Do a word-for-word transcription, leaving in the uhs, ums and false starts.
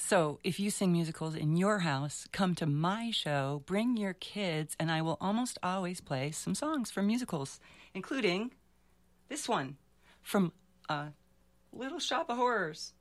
So if you sing musicals in your house, come to my show, bring your kids, and I will almost always play some songs from musicals, including this one from uh, Little Shop of Horrors.